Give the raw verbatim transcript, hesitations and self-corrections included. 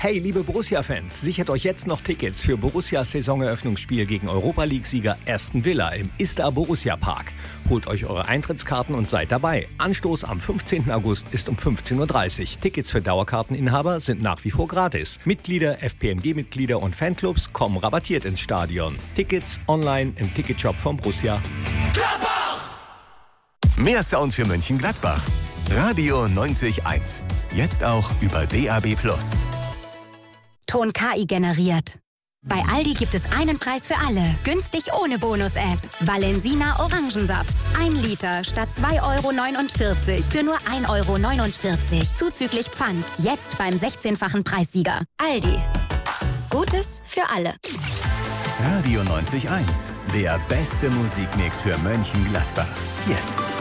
Hey, liebe Borussia-Fans, sichert euch jetzt noch Tickets für Borussias Saisoneröffnungsspiel gegen Europa-League-Sieger Aston Villa im Istar Borussia Park. Holt euch eure Eintrittskarten und seid dabei. Anstoß am fünfzehnten August ist um fünfzehn Uhr dreißig. Tickets für Dauerkarteninhaber sind nach wie vor gratis. Mitglieder, F P M G-Mitglieder und Fanclubs kommen rabattiert ins Stadion. Tickets online im Ticketshop von Borussia. Mehr Sound für Mönchengladbach. Radio neunzig Komma eins. Jetzt auch über D A B plus. Ton K I generiert. Bei Aldi gibt es einen Preis für alle. Günstig ohne Bonus-App. Valensina Orangensaft. Ein Liter statt zwei Euro neunundvierzig für nur ein Euro neunundvierzig. Zuzüglich Pfand. Jetzt beim sechzehnfachen Preissieger. Aldi. Gutes für alle. Radio neunzig Komma eins. Der beste Musikmix für Mönchengladbach. Jetzt.